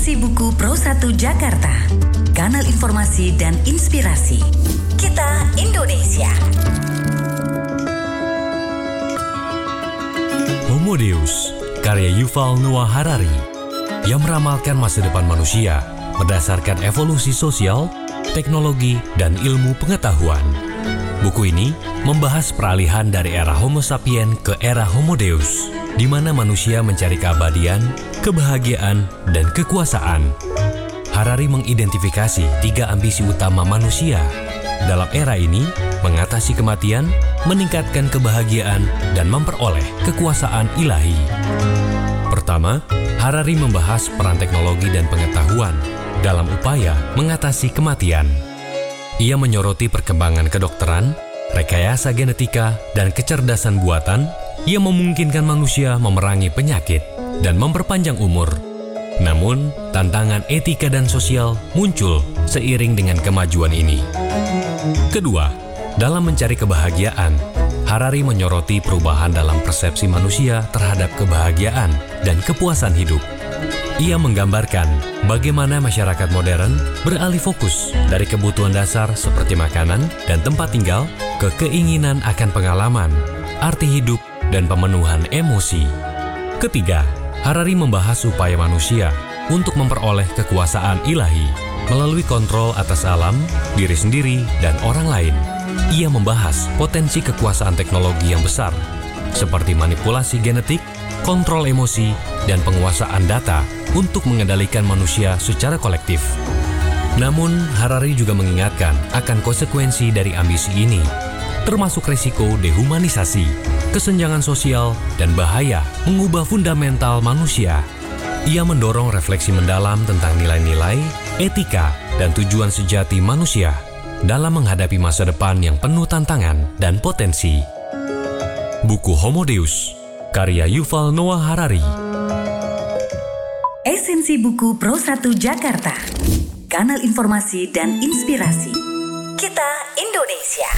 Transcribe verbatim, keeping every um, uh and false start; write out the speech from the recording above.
Esensi Buku Pro satu Jakarta, kanal informasi dan inspirasi. Kita Indonesia. Homo Deus, karya Yuval Noah Harari, yang meramalkan masa depan manusia berdasarkan evolusi sosial, teknologi, dan ilmu pengetahuan. Buku ini membahas peralihan dari era Homo sapiens ke era Homo Deus, di mana manusia mencari keabadian, kebahagiaan, dan kekuasaan. Harari mengidentifikasi tiga ambisi utama manusia dalam era ini: mengatasi kematian, meningkatkan kebahagiaan, dan memperoleh kekuasaan ilahi. Pertama, Harari membahas peran teknologi dan pengetahuan dalam upaya mengatasi kematian. Ia menyoroti perkembangan kedokteran, rekayasa genetika, dan kecerdasan buatan yang memungkinkan manusia memerangi penyakit dan memperpanjang umur. Namun, tantangan etika dan sosial muncul seiring dengan kemajuan ini. Kedua, dalam mencari kebahagiaan, Harari menyoroti perubahan dalam persepsi manusia terhadap kebahagiaan dan kepuasan hidup. Ia menggambarkan bagaimana masyarakat modern beralih fokus dari kebutuhan dasar seperti makanan dan tempat tinggal ke keinginan akan pengalaman, arti hidup, dan pemenuhan emosi. Ketiga, Harari membahas upaya manusia untuk memperoleh kekuasaan ilahi melalui kontrol atas alam, diri sendiri, dan orang lain. Ia membahas potensi kekuasaan teknologi yang besar, seperti manipulasi genetik, kontrol emosi, dan penguasaan data untuk mengendalikan manusia secara kolektif. Namun, Harari juga mengingatkan akan konsekuensi dari ambisi ini, termasuk risiko dehumanisasi, kesenjangan sosial, dan bahaya mengubah fundamental manusia. Ia mendorong refleksi mendalam tentang nilai-nilai, etika, dan tujuan sejati manusia dalam menghadapi masa depan yang penuh tantangan dan potensi. Buku Homo Deus, karya Yuval Noah Harari. Esensi Buku Pro satu Jakarta, kanal informasi dan inspirasi. Kita Indonesia.